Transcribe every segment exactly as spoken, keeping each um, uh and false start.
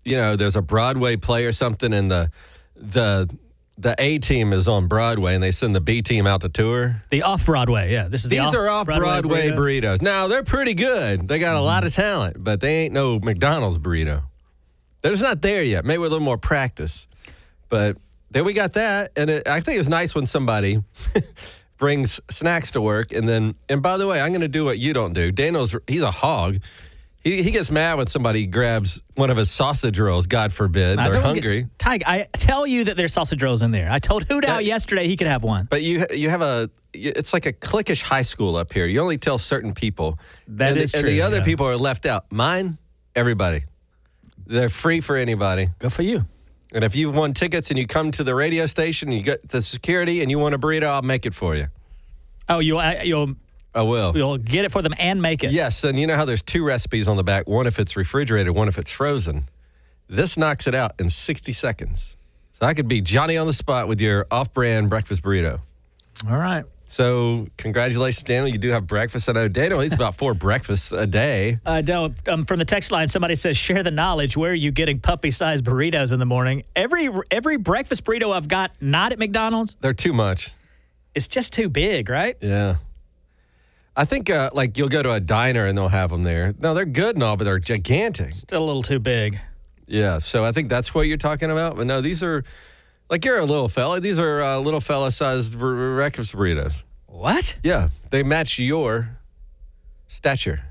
you know, there's a Broadway play or something, and the the the A team is on Broadway, and they send the B team out to tour. The off-Broadway, yeah. This is the These off are off-Broadway burrito. burritos. Now, they're pretty good. They got a lot of talent, but they ain't no McDonald's burrito. They're just not there yet. Maybe with a little more practice. But then we got that, and it, I think it's nice when somebody brings snacks to work, and then, and by the way, I'm going to do what you don't do. Daniel's, he's a hog. He he gets mad when somebody grabs one of his sausage rolls, God forbid. I They're don't hungry. Get, Tyke, I tell you that there's sausage rolls in there. I told Hoot out That- yesterday he could have one. But you you have a, it's like a cliquish high school up here. You only tell certain people. That and is the, true, And the other yeah. people are left out. Mine, everybody. They're free for anybody. Good for you. And if you've won tickets and you come to the radio station, and you get to security and you want a burrito, I'll make it for you. Oh, you'll uh, you'll I will. you'll get it for them and make it. Yes, and you know how there's two recipes on the back, one if it's refrigerated, one if it's frozen. This knocks it out in sixty seconds. So I could be Johnny on the spot with your off-brand breakfast burrito. All right. So congratulations, Daniel. You do have breakfast. I know Daniel eats about four breakfasts a day. I don't. Um, from the text line, somebody says, share the knowledge. Where are you getting puppy-sized burritos in the morning? Every every breakfast burrito I've got, not at McDonald's, They're too much. it's just too big, right? Yeah. I think, uh, like, you'll go to a diner and they'll have them there. No, they're good and all, but they're gigantic. Still a little too big. Yeah, so I think that's what you're talking about. But no, these are, like, you're a little fella. These are uh, little fella-sized bur- breakfast burritos. What? Yeah, they match your stature.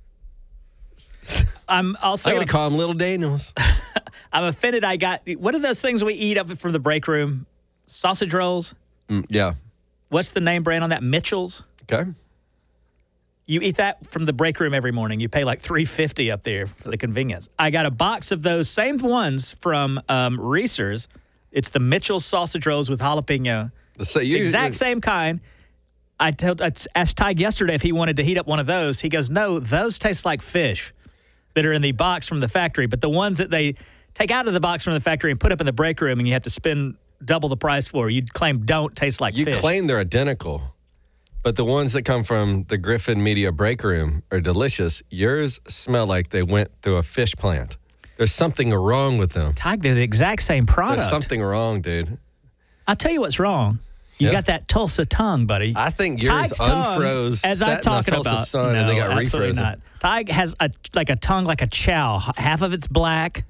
I'm also. I'm going to call them Little Daniels. I'm offended. I got. What are those things we eat up from the break room? Sausage rolls. Mm, yeah. What's the name brand on that? Mitchell's. Okay. You eat that from the break room every morning. You pay like three fifty up there for the convenience. I got a box of those same ones from um, Reese's. It's the Mitchell's sausage rolls with jalapeno. So you, Exact same kind. I told I asked Tyke yesterday if he wanted to heat up one of those. He goes, no, those taste like fish that are in the box from the factory. But the ones that they take out of the box from the factory and put up in the break room and you have to spend double the price for, you'd claim don't taste like You fish. claim they're identical, but the ones that come from the Griffin Media break room are delicious. Yours smell like they went through a fish plant. There's something wrong with them. Tyke, they're the exact same product. There's something wrong, dude. I'll tell you what's wrong. You Yeah. got that Tulsa tongue, buddy. I think yours Tyke's tongue, unfroze, as sat I'm in the talking Tulsa about. sun, no, and they got absolutely refrozen. not. Tyke has a like a tongue like a chow. Half of it's black.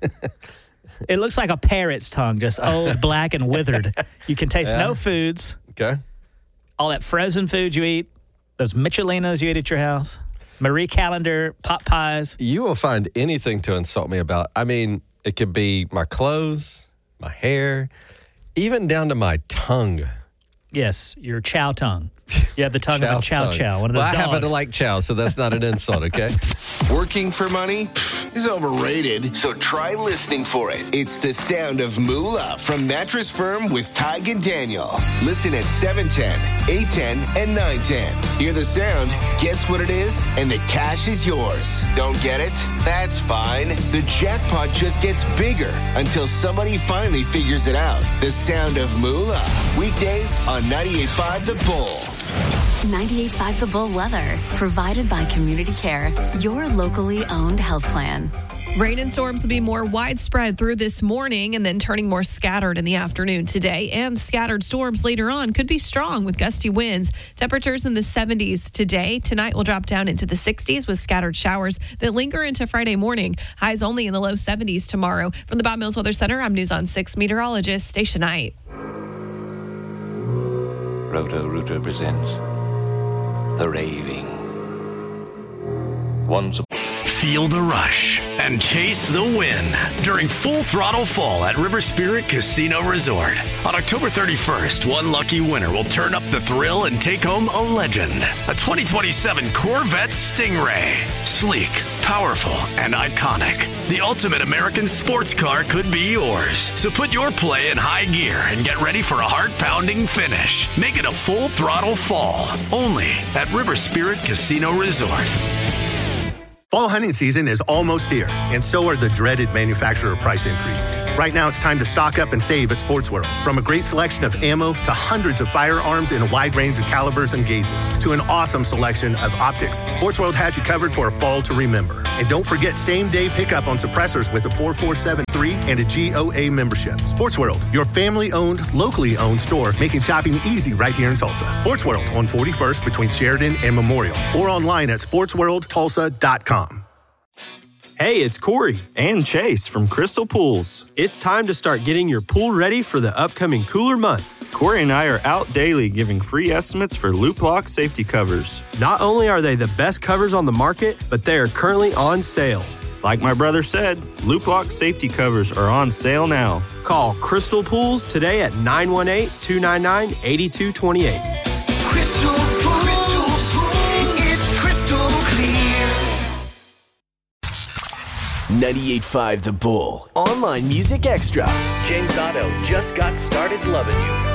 It looks like a parrot's tongue, just old, black, and withered. You can taste Yeah. no foods. Okay. All that frozen food you eat, those Michelinas you eat at your house, Marie Callender pot pies. You will find anything to insult me about. I mean, it could be my clothes, my hair, even down to my tongue. Yes, your chow tongue. You have the tongue of a chow tongue. chow, one of those well, I dogs. happen to like chow, so that's not an insult, okay? Working for money Pfft, is overrated, so try listening for it. It's the sound of moolah from Mattress Firm with Tyke and Daniel. Listen at seven ten, eight ten, and nine ten. Hear the sound, guess what it is, and the cash is yours. Don't get it? That's fine. The jackpot just gets bigger until somebody finally figures it out. The sound of moolah. Weekdays on ninety-eight point five The Bull. ninety-eight point five The Bull weather, provided by Community Care, your locally owned health plan. Rain and storms will be more widespread through this morning and then turning more scattered in the afternoon today. And scattered storms later on could be strong with gusty winds. Temperatures in the seventies today. Tonight will drop down into the sixties with scattered showers that linger into Friday morning. Highs only in the low seventies tomorrow. From the Bob Mills Weather Center, I'm News on six meteorologist Stacia Knight. Roto-Rooter presents The Raving. Once a- Feel the rush and chase the win during Full Throttle Fall at River Spirit Casino Resort. On October thirty-first, one lucky winner will turn up the thrill and take home a legend. A twenty twenty-seven Corvette Stingray. Sleek, powerful, and iconic. The ultimate American sports car could be yours. So put your play in high gear and get ready for a heart-pounding finish. Make it a Full Throttle Fall, only at River Spirit Casino Resort. Fall hunting season is almost here, and so are the dreaded manufacturer price increases. Right now, it's time to stock up and save at Sports World. From a great selection of ammo to hundreds of firearms in a wide range of calibers and gauges, to an awesome selection of optics, Sports World has you covered for a fall to remember. And don't forget same-day pickup on suppressors with a four four seven three and a G O A membership. Sports World, your family-owned, locally owned store, making shopping easy right here in Tulsa. Sports World on forty-first between Sheridan and Memorial, or online at sports world tulsa dot com. Hey, it's Corey and Chase from Crystal Pools. It's time to start getting your pool ready for the upcoming cooler months. Corey and I are out daily giving free estimates for Loop Lock safety covers. Not only are they the best covers on the market, but they are currently on sale. Like my brother said, Loop Lock safety covers are on sale now. Call Crystal Pools today at nine one eight, two nine nine, eight two two eight. Crystal Pools, it's crystal clear. ninety-eight point five The Bull. Online Music Extra. James Otto, Just Got Started Loving You.